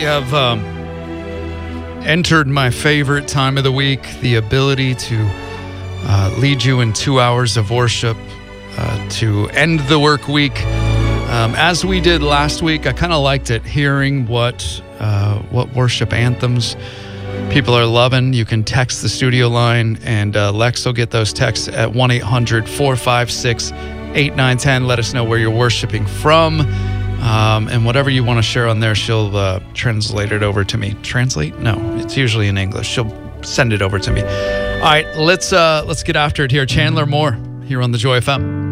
have entered my favorite time of the week, the ability to lead you in 2 hours of worship to end the work week. As we did last week, I kind of liked it, hearing what worship anthems people are loving. You can text the studio line, and Lex will get those texts at 1-800-456-8910. Let us know where you're worshiping from. And whatever you want to share on there, she'll translate it over to me. Translate? No, it's usually in English. She'll send it over to me. All right, let's get after it here. Chandler Moore here on the Joy FM.